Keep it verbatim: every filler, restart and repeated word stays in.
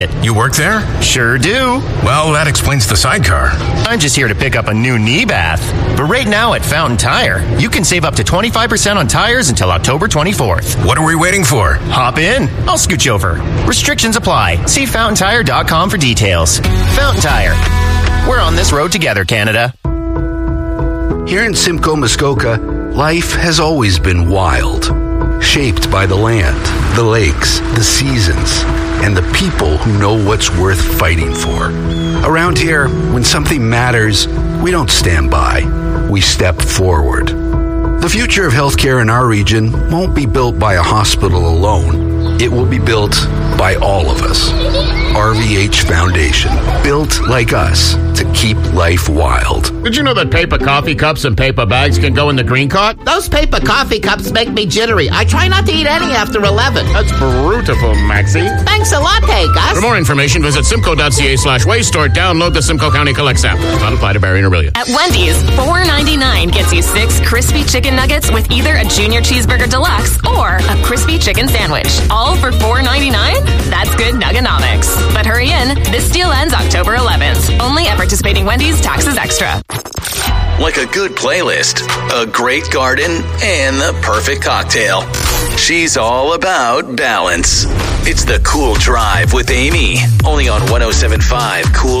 You work there? Sure do. Well, that explains the sidecar. I'm just here to pick up a new knee bath. But right now at Fountain Tire, you can save up to twenty-five percent on tires until October twenty-fourth. What are we waiting for? Hop in. I'll scooch over. Restrictions apply. See fountain tire dot com for details. Fountain Tire. We're on this road together, Canada. Here in Simcoe, Muskoka, life has always been wild. Shaped by the land, the lakes, the seasons, and the people who know what's worth fighting for. Around here, when something matters, we don't stand by. We step forward. The future of healthcare in our region won't be built by a hospital alone. It will be built by all of us. R V H Foundation, built like us to keep life wild. Did you know that paper coffee cups and paper bags can go in the green cart? Those paper coffee cups make me jittery. I try not to eat any after eleven. That's beautiful, Maxie. Thanks a lot, hey, Gus. For more information, visit simcoe.ca slash waste or download the Simcoe County Collects app. Not apply to Barrie and Orillia. At Wendy's, four ninety-nine gets you six crispy chicken nuggets with either a Junior Cheeseburger Deluxe or a crispy chicken sandwich. All for four ninety-nine? That's good nuggonomics. But hurry in, this deal ends October eleventh. Only at participating Wendy's, taxes extra. Like a good playlist, a great garden, and the perfect cocktail. She's all about balance. It's the Cool Drive with Amy, only on one oh seven point five Cool